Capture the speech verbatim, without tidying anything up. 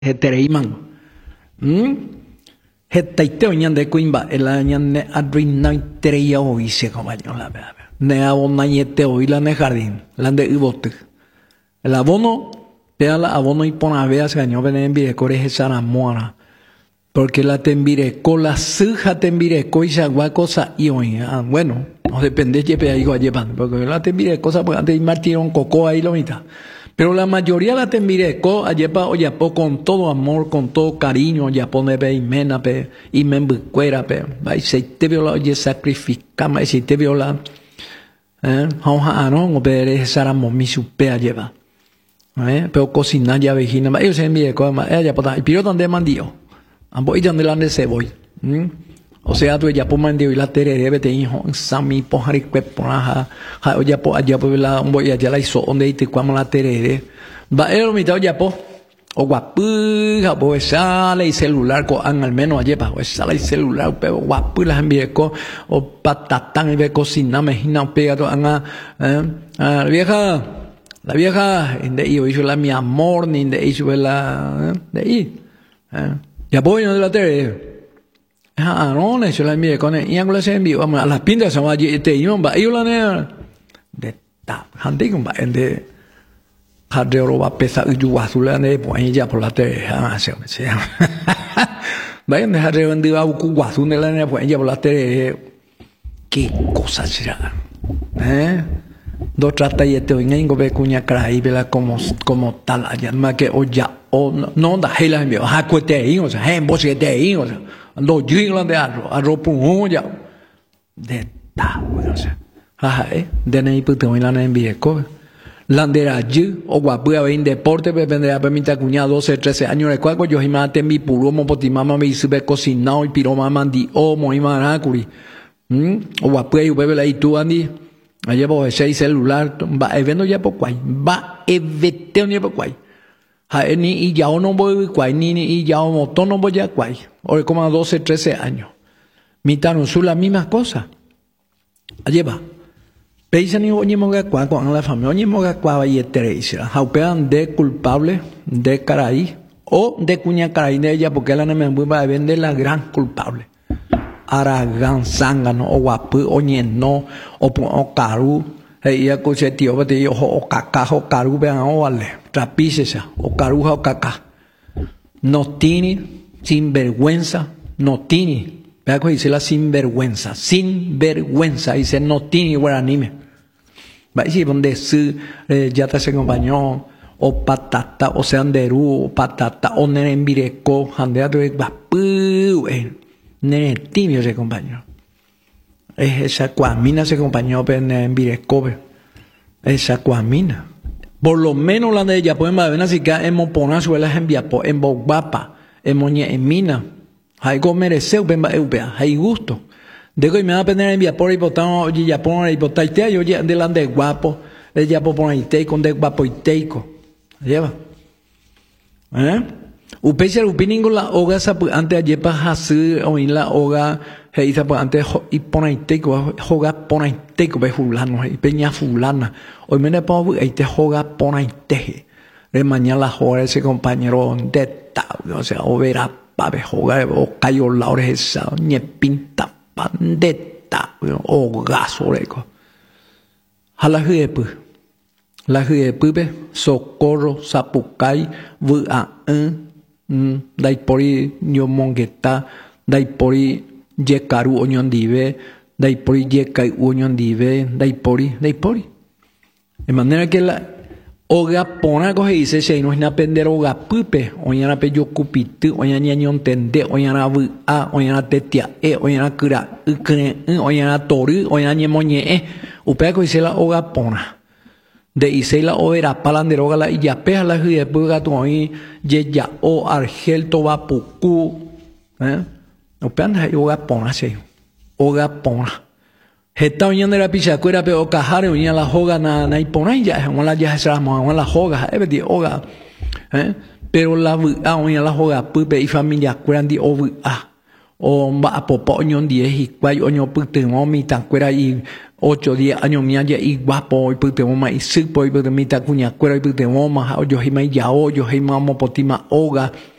hetereiman. ¿Mm? Hetaiteo ñande kuimba, el añane adrinaiteria oise, compañero, la verdad. Ne abonayete oila ne jardín, la de ibote. El abono, pega la abono y pone a ver, se gañó venir en Virecore, esa ramuana. Porque la tembireco, la suja tembireco y se agua cosa y oía. Bueno, no depende de que digo llevan, porque la tembireco, pues antes de martirón coco ahí lo mitad. Pero la mayoría la tembireco, ayepa oyapo con todo amor, con todo cariño, oyapo nebe y mena, pe, y membucuera, pe. Y se te viola, oye, sacrificama, y se te viola, eh, hauja anón, o pe, esa era momi supea lleva. Eh, pero cocinar ya vejina, ellos se envireco, ella pota, y piro donde mandio. Ambo y donde la se voy. O sea, tú ya po mandio y la terere, vete hijo, sami, po haricue, po naja, ha, ya po, allá po la, un boy, ya la hizo, donde y te cuamo la terere. Va, el mitad ya po, o guapu, ja, po, sale y celular, co, an, al menos allá pa, sale y celular, pero guapu, las envireco, o patatán, y ve cocinar, me gina, pega, to, an, eh, la vieja, la vieja, de ahí, o hizo la mi amor, ni de ahí, sube la, de ahí, eh. Ya voy no de la tele. Ah, no, no, eso la envié con el ángulo se envió. Vamos a las pintas se va a te iban va. Y la ne de ta, hande con va de hade oro va pesa y yo azul ne pues ya por la tele. Ah, se se. Vayan de hade vende va ku azul ne la ne pues ya por la tele. Qué cosa será. ¿Eh? Dos trata y este hoy en gobe cuña crai vela como como tal allá más que o ya o no da hela envió ha cuete ahí o sea en vos que te ahí o sea ando yinglan de arro arro pun ya de ta o sea ah eh de nei puto en la envié co landera ju o guapu a en deporte pe vendrá permita cuña doce trece años de cuaco yo imate mi puro mo poti mama me sube cocinado y piro mama di o mo imanacuri hm o guapu y bebe la y tú andi allá por ese celular va evento ya por cuál va evento ya por cuál ha ni y ya no voy cuál ni ni y ya no no voy ya cuál hoy como a doce trece años mitad no son las mismas cosas allá va peisa ni oye moga cuál con la familia oye moga cuál y etcétera jaupean de culpable de caray o de cuña caray de ella porque la no me va a vender la gran culpable Aragan zángano o guapu o ñeno o o caru ella coche tío bate yo o caca o caru vean o vale trapícesa o caruja o caca no tiene sinvergüenza no tiene vea que dice la sinvergüenza sinvergüenza dice no tiene guaranime va a decir donde su ya te se acompañó o patata o seanderu o patata o nerembireco handea de guapu Nene tibio se compañero. Es esa cuamina se compañero en Virescobe. Esa cuamina. Por lo menos la de ella pueden ver así que hemos poner suelas en Viapo, en Boguapa, en Moñe, en Mina. Hay que merecer, hay gusto. Digo, y me va a poner en Viapo y botamos, oye, ya ponen y botaite, y oye, delante de guapo, ella poner y teico, de guapo y teico. Lleva. ¿Eh? Upechar upiningo la hoga sapu ante ayepa hasu o in la hoga he sapu ante y ponaiteco hoga ponaiteco be fulano y peña fulana hoy me ne pa este hoga ponaiteje de mañana la hoga ese compañero de ta o sea o verá pa be hoga o cayo laure esa ni pinta pandeta o gasoreco hala huepu la huepu be socorro sapucai vu a un dai pori nyo mongeta dai pori je karu onyon dive dai pori je kai onyon dive dai pori dai pori de manera que la oga pona coge dice se no es na pender oga pupe oñana pe yo cupitu oñana nyon tende oñana bu a oñana tetia e oñana kura ukne oñana toru oñana nyemoñe e upe ko dice la oga pona de Isela o era palanderoga la y ya peja la de puga tu ahí ya o argel toba puku eh o panda yoga pona se oga pona heta oñan de la pichacuera pero cajare oñan la joga na na pona ya on la ya se la la joga e de oga eh pero la a oñan la joga pupe y familia cuerandi o a o va a popo oñon die y cuay oño putte mo mi tan cuera y ocho, diez años mía ya y guapo y pute moma y sipo y pute mita cuña cuera y pute moma yo hima ya o yo hima mo potima oga